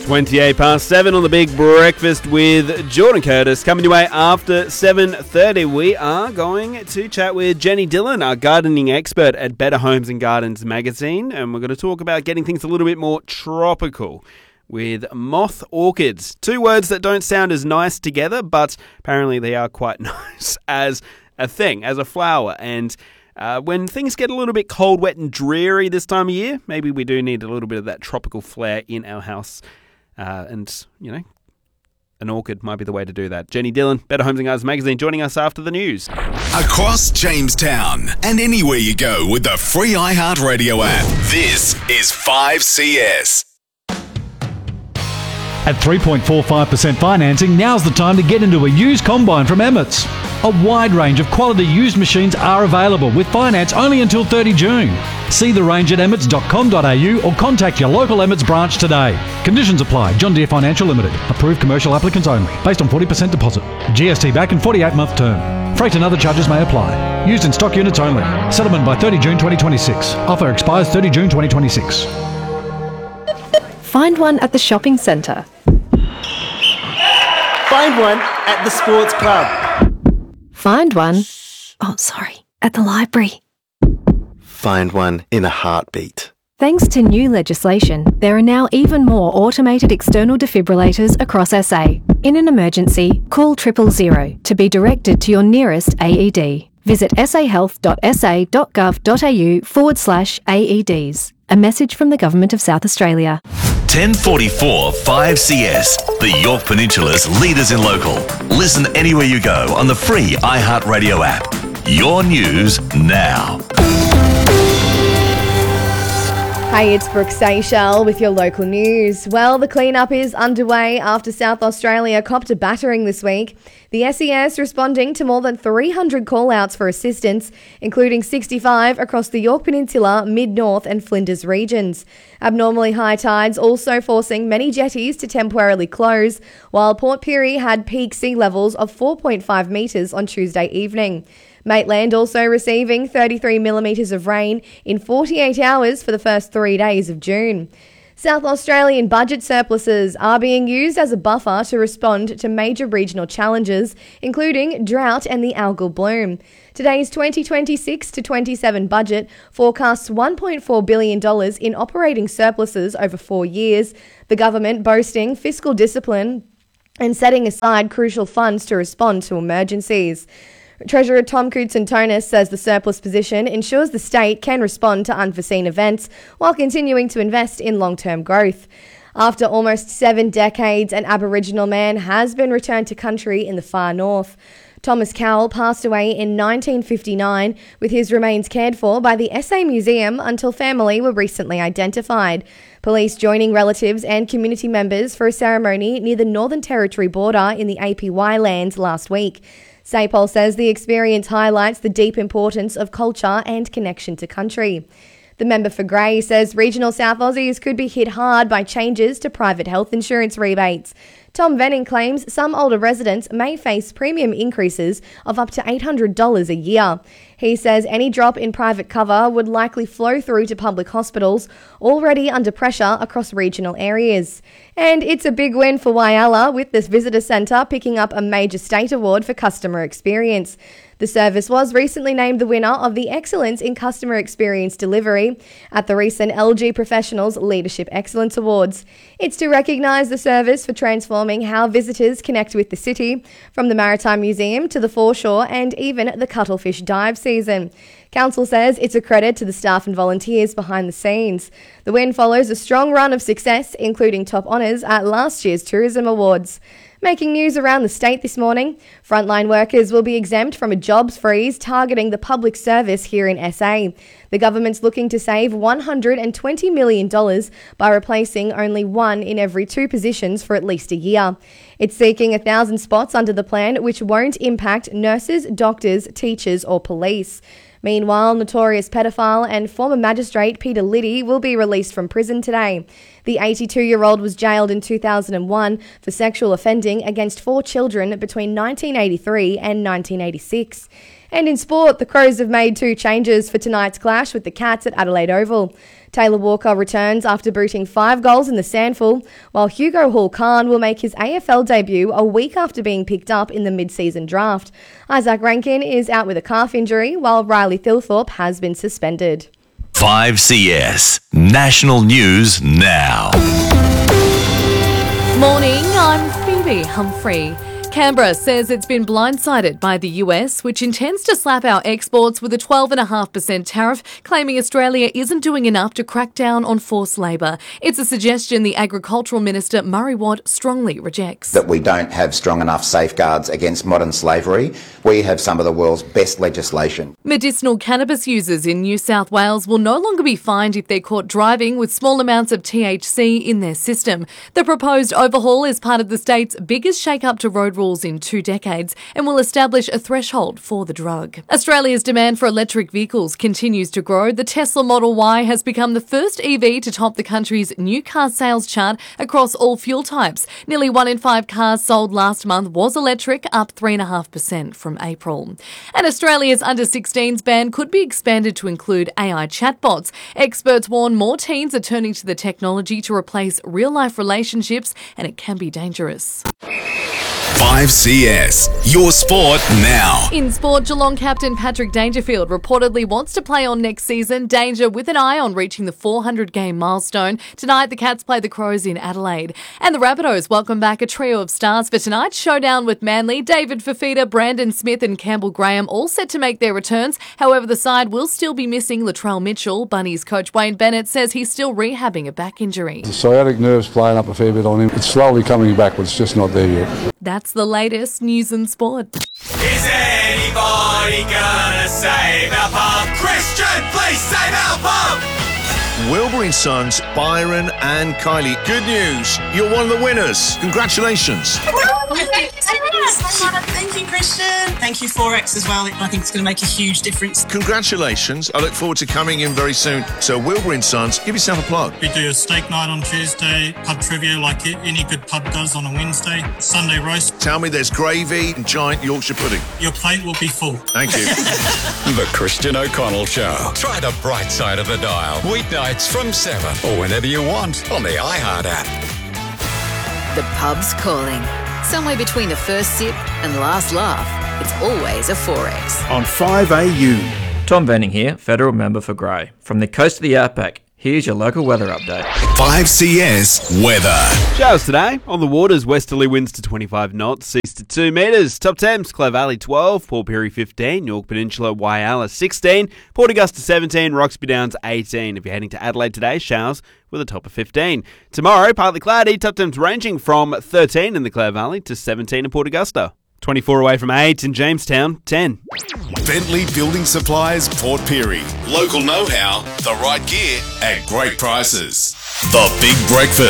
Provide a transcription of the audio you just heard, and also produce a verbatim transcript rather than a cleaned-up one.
twenty-eight past seven on the Big Breakfast with Jordan Curtis. Coming your way after seven thirty. We are going to chat with Jenny Dillon, our gardening expert at Better Homes and Gardens magazine. And we're going to talk about getting things a little bit more tropical with moth orchids. Two words that don't sound as nice together, but apparently they are quite nice as a thing, as a flower. And Uh, when things get a little bit cold, wet and dreary this time of year, maybe we do need a little bit of that tropical flair in our house. Uh, and, you know, an orchid might be the way to do that. Jenny Dillon, Better Homes and Gardens magazine, joining us after the news. Across Jamestown and anywhere you go with the free iHeartRadio app. This is five C S. At three point four five percent financing, now's the time to get into a used combine from Emmett's. A wide range of quality used machines are available with finance only until thirty June. See the range at emmets dot com dot a u or contact your local Emmett's branch today. Conditions apply. John Deere Financial Limited. Approved commercial applicants only. Based on forty percent deposit. G S T back and forty-eight month term. Freight and other charges may apply. Used in stock units only. Settlement by thirty June twenty twenty-six. Offer expires thirty June twenty twenty-six. Find one at the shopping centre. Find one at the sports club. Find one, oh sorry, at the library. Find one in a heartbeat. Thanks to new legislation, there are now even more automated external defibrillators across S A. In an emergency, call triple zero to be directed to your nearest A E D. Visit sahealth dot s a dot gov dot a u forward slash A E Ds. A message from the Government of South Australia. ten forty-four five C S, the York Peninsula's leaders in local. Listen anywhere you go on the free iHeartRadio app. Your news now. Hey, it's Brooke Seychelles with your local news. Well, the cleanup is underway after South Australia copped a battering this week. The S E S responding to more than three hundred call-outs for assistance, including sixty-five across the York Peninsula, Mid-North and Flinders regions. Abnormally high tides also forcing many jetties to temporarily close, while Port Pirie had peak sea levels of four point five metres on Tuesday evening. Maitland also receiving thirty-three millimetres of rain in forty-eight hours for the first three days of June. South Australian budget surpluses are being used as a buffer to respond to major regional challenges, including drought and the algal bloom. Today's twenty twenty-six to twenty-seven budget forecasts one point four billion dollars in operating surpluses over four years, the government boasting fiscal discipline and setting aside crucial funds to respond to emergencies. Treasurer Tom Koutsantonis says the surplus position ensures the state can respond to unforeseen events while continuing to invest in long-term growth. After almost seven decades, an Aboriginal man has been returned to country in the far north. Thomas Cowell passed away in nineteen fifty-nine, with his remains cared for by the S A Museum until family were recently identified. Police joining relatives and community members for a ceremony near the Northern Territory border in the A P Y lands last week. SAPOL says the experience highlights the deep importance of culture and connection to country. The member for Grey says regional South Aussies could be hit hard by changes to private health insurance rebates. Tom Venning claims some older residents may face premium increases of up to eight hundred dollars a year. He says any drop in private cover would likely flow through to public hospitals, already under pressure across regional areas. And it's a big win for Whyalla, with this visitor centre picking up a major state award for customer experience. The service was recently named the winner of the Excellence in Customer Experience Delivery at the recent L G Professionals Leadership Excellence Awards. It's to recognise the service for transforming how visitors connect with the city, from the Maritime Museum to the foreshore and even the cuttlefish dive season. Council says it's a credit to the staff and volunteers behind the scenes. The win follows a strong run of success, including top honours at last year's Tourism Awards. Making news around the state this morning, frontline workers will be exempt from a jobs freeze targeting the public service here in S A. The government's looking to save one hundred twenty million dollars by replacing only one in every two positions for at least a year. It's seeking one thousand spots under the plan, which won't impact nurses, doctors, teachers or police. Meanwhile, notorious pedophile and former magistrate Peter Liddy will be released from prison today. The eighty-two-year-old was jailed in two thousand one for sexual offending against four children between nineteen eighty-three and nineteen eighty-six. And in sport, the Crows have made two changes for tonight's clash with the Cats at Adelaide Oval. Taylor Walker returns after booting five goals in the Sandful, while Hugo Hall-Khan will make his A F L debut a week after being picked up in the mid-season draft. Isaac Rankin is out with a calf injury, while Riley Thilthorpe has been suspended. five C S National News Now. Morning, I'm Phoebe Humphrey. Canberra says it's been blindsided by the U S, which intends to slap our exports with a twelve point five percent tariff, claiming Australia isn't doing enough to crack down on forced labour. It's a suggestion the Agricultural Minister Murray Watt strongly rejects. That we don't have strong enough safeguards against modern slavery. We have some of the world's best legislation. Medicinal cannabis users in New South Wales will no longer be fined if they're caught driving with small amounts of T H C in their system. The proposed overhaul is part of the state's biggest shake-up to road rules in two decades and will establish a threshold for the drug. Australia's demand for electric vehicles continues to grow. The Tesla Model Y has become the first E V to top the country's new car sales chart across all fuel types. Nearly one in five cars sold last month was electric, up three point five percent from April. And Australia's under sixteens ban could be expanded to include A I chatbots. Experts warn more teens are turning to the technology to replace real-life relationships, and it can be dangerous. five C S, your sport now. In sport, Geelong captain Patrick Dangerfield reportedly wants to play on next season. Danger with an eye on reaching the four hundred game milestone. Tonight, the Cats play the Crows in Adelaide. And the Rabbitohs welcome back a trio of stars for tonight's showdown with Manly. David Fifita, Brandon Smith and Campbell Graham all set to make their returns. However, the side will still be missing Latrell Mitchell. Bunnies coach Wayne Bennett says he's still rehabbing a back injury. The sciatic nerve's playing up a fair bit on him. It's slowly coming back, but it's just not there yet. That's the latest news and sport. Is anybody gonna save our pub? Christian, please save our pub! Wilbury and Sons, Byron and Kylie. Good news, you're one of the winners. Congratulations. Thank you, Christian. Thank you, Forex, as well. I think it's going to make a huge difference. Congratulations. I look forward to coming in very soon. So Wilbury and Sons, give yourself a plug. We do a steak night on Tuesday, pub trivia like any good pub does on a Wednesday, Sunday roast. Tell me there's gravy and giant Yorkshire pudding. Your plate will be full. Thank you. The Christian O'Connell Show. Try the bright side of the dial. Weeknights from seven or whenever you want on the iHeart app. The pub's calling. Somewhere between the first sip and last laugh, it's always a Forex. On five A U. Tom Venning here, Federal Member for Grey. From the coast of the Outback, here's your local weather update. five C S weather. Showers today. On the waters, westerly winds to twenty-five knots, seas to two metres. Top temps, Clare Valley twelve, Port Pirie fifteen, York Peninsula, Whyalla sixteen, Port Augusta seventeen, Roxby Downs eighteen. If you're heading to Adelaide today, showers with a top of fifteen. Tomorrow, partly cloudy, top temps ranging from thirteen in the Clare Valley to seventeen in Port Augusta. twenty-four away from eight in Jamestown, ten. Bentley Building Supplies, Port Pirie. Local know-how, the right gear at great prices. The Big Breakfast.